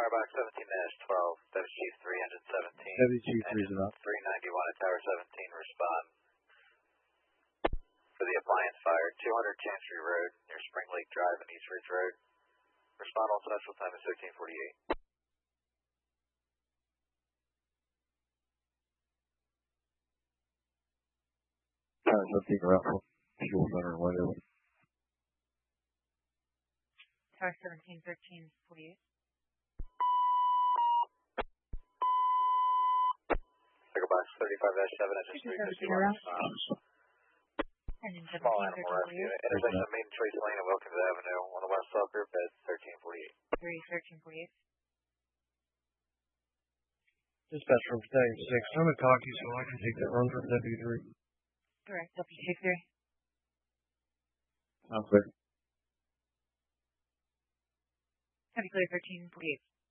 Firebox 17-12, Deputy Chief 3 Engine 17. Deputy Chief 3 is about 391 at Tower 17, respond for the appliance fire, 200 Chancery Road, near Spring Lake Drive and East Ridge Road. Respond on special time is 1348. Tower 17 around for fuel center and wide open. Tower 17, 1348. Box 35-7, engine 351. Engine 17, Small animal rescue. Intersection of Maiden Choice Lane and Wilkins Avenue on the west side group at 1348. 1348. Dispatch from Battalion 6. I'm going to talk to you so I can take that run for Deputy 3. Correct, Deputy Chief 3. Sounds clear. Heavy clear 1348.